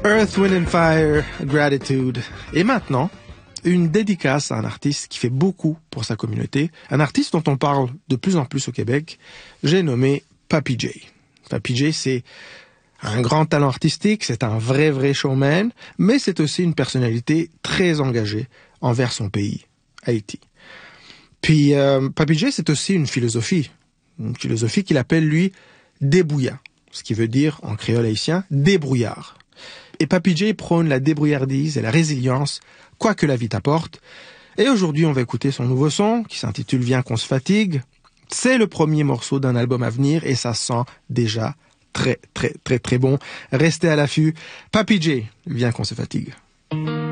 Earth, Wind and Fire, Gratitude. Et maintenant, une dédicace à un artiste qui fait beaucoup pour sa communauté, un artiste dont on parle de plus en plus au Québec, j'ai nommé Papi J. Papi J, c'est un grand talent artistique, c'est un vrai showman, mais c'est aussi une personnalité très engagée envers son pays, Haïti. Puis Papi J, c'est aussi une philosophie qu'il appelle, lui, débrouillat, ce qui veut dire, en créole haïtien, débrouillard. Et Papi J prône la débrouillardise et la résilience, quoi que la vie t'apporte. Et aujourd'hui, on va écouter son nouveau son, qui s'intitule « Viens qu'on se fatigue ». C'est le premier morceau d'un album à venir, et ça sent déjà très bon. Restez à l'affût. Papi J, viens qu'on se fatigue.